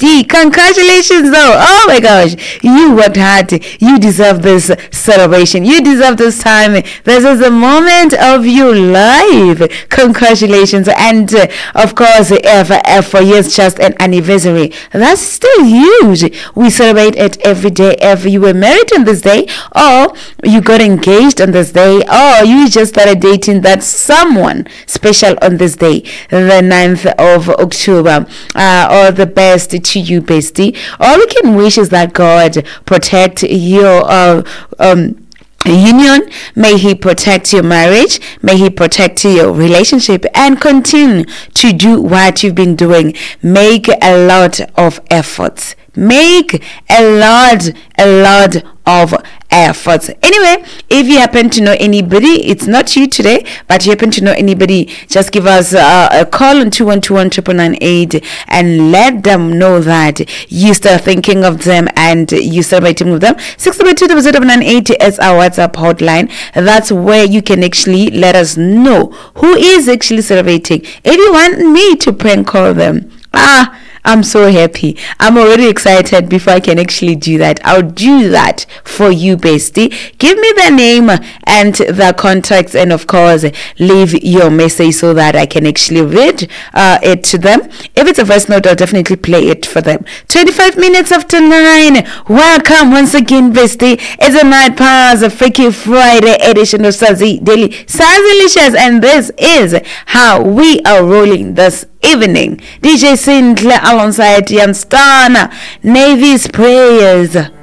bestie. Congratulations though. Oh my gosh. You worked hard. You deserve this celebration. You deserve this time. This is the moment of your life. Congratulations. And of course, for years just an anniversary. That's still huge. We celebrate it every day. If you were married on this day, or you got engaged on this day, or you just started dating that someone special on this day, the 9th of October. All the best to you, bestie. All we can wish is that God protect your union. May he protect your marriage. May he protect your relationship, and continue to do what you've been doing. Make a lot of efforts. Make a lot of efforts. Anyway, if you happen to know anybody, it's not you today, but you happen to know anybody, just give us a call on 212-999-898 and let them know that you start thinking of them and you celebrating with them. 632-098 is our WhatsApp hotline. That's where you can actually let us know who is actually celebrating. If you want me to prank call them, I'm so happy. I'm already excited before I can actually do that. I'll do that for you, bestie. Give me their name and the contacts, and of course, leave your message so that I can actually read it to them. If it's a voice note, I'll definitely play it for them. 25 minutes after 9. Welcome once again, bestie. It's a Night Pause, a Freaky Friday edition of Sazi Daily Sazilicious, and this is how we are rolling this evening. DJ Sinclair alongside Jan Stana, Navy's Prayers.